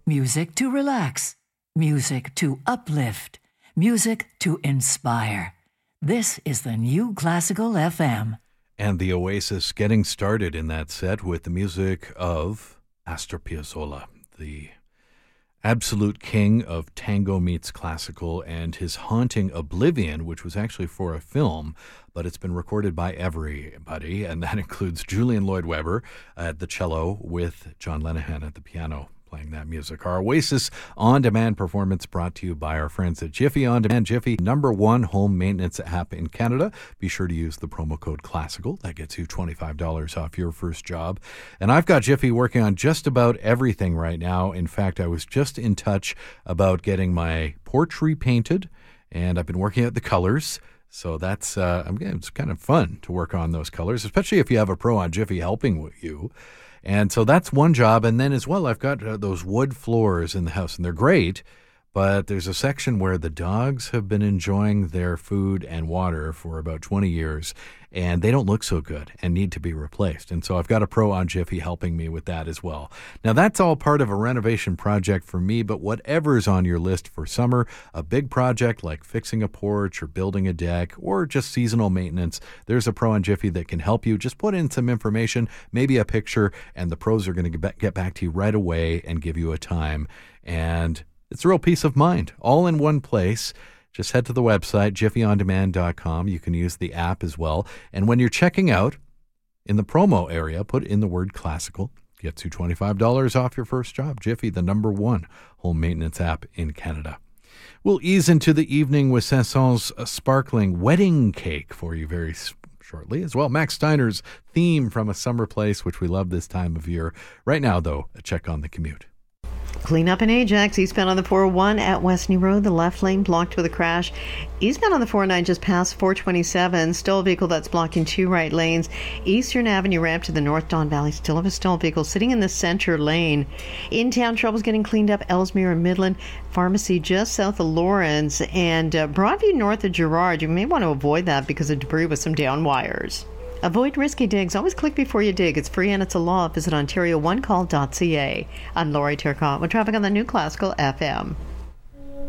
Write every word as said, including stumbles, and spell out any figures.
Music to relax. Music to uplift. Music to inspire. This is the New Classical F M. And the Oasis getting started in that set with the music of Astor Piazzolla, the absolute king of tango meets classical, and his haunting Oblivion, which was actually for a film, but it's been recorded by everybody, and that includes Julian Lloyd Webber at the cello with John Lenihan at the piano playing that music. Our Oasis on-demand performance brought to you by our friends at Jiffy On Demand. Jiffy, number one home maintenance app in Canada. Be sure to use the promo code CLASSICAL. That gets you twenty-five dollars off your first job. And I've got Jiffy working on just about everything right now. In fact, I was just in touch about getting my porch repainted, and I've been working out the colors. So that's uh, it's kind of fun to work on those colors, especially if you have a pro on Jiffy helping with you. And so that's one job. And then as well, I've got uh, those wood floors in the house, and they're great. But there's a section where the dogs have been enjoying their food and water for about twenty years, and they don't look so good and need to be replaced. And so I've got a pro on Jiffy helping me with that as well. Now, that's all part of a renovation project for me, but whatever's on your list for summer, a big project like fixing a porch or building a deck or just seasonal maintenance, there's a pro on Jiffy that can help you. Just put in some information, maybe a picture, and the pros are going to get back to you right away and give you a time. And it's a real peace of mind, all in one place. Just head to the website, jiffy on demand dot com. You can use the app as well. And when you're checking out, in the promo area, put in the word classical. Gets you twenty-five dollars off your first job. Jiffy, the number one home maintenance app in Canada. We'll ease into the evening with Saint-Saëns' sparkling wedding cake for you very shortly as well. Max Steiner's theme from A Summer Place, which we love this time of year. Right now, though, a check on the commute. Clean up in Ajax, eastbound on the four oh one at Westney Road, the left lane blocked with a crash. Eastbound on the four oh nine just past four twenty-seven, stall vehicle that's blocking two right lanes. Eastern Avenue ramp to the North Don Valley, still have a stall vehicle sitting in the center lane. In-town troubles getting cleaned up, Ellesmere and Midland. Pharmacy just south of Lawrence and uh, Broadview north of Girard. You may want to avoid that because of debris with some down wires. Avoid risky digs. Always click before you dig. It's free and it's a law. Visit ontario one call dot c a. I'm Lori Turcotte with traffic on the New Classical F M.